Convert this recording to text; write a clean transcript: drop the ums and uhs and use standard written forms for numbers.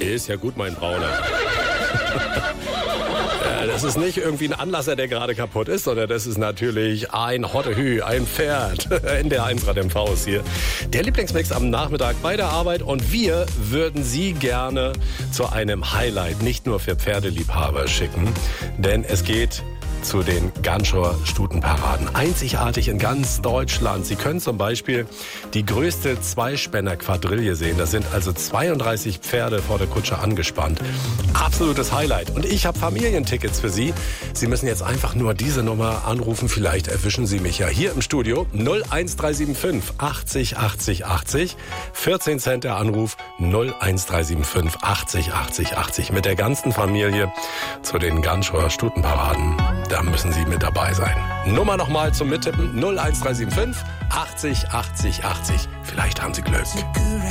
Ist ja gut, mein Brauner. Das ist nicht irgendwie ein Anlasser, der gerade kaputt ist, sondern das ist natürlich ein Hottehü, ein Pferd in der 1 Rad MV ist hier. Der Lieblingsmix am Nachmittag bei der Arbeit und wir würden Sie gerne zu einem Highlight nicht nur für Pferdeliebhaber schicken, denn es geht zu den Ganschauer Stutenparaden. Einzigartig in ganz Deutschland. Sie können zum Beispiel die größte Zweispänner-Quadrille sehen. Das sind also 32 Pferde vor der Kutsche angespannt. Absolutes Highlight. Und ich habe Familientickets für Sie. Sie müssen jetzt einfach nur diese Nummer anrufen. Vielleicht erwischen Sie mich ja hier im Studio. 01375 80 80 80. 14 Cent der Anruf. 01375 80 80 80. Mit der ganzen Familie zu den Ganschauer Stutenparaden. Da müssen Sie mit dabei sein. Nummer nochmal zum Mittippen. 01375 80 80 80. Vielleicht haben Sie Glück.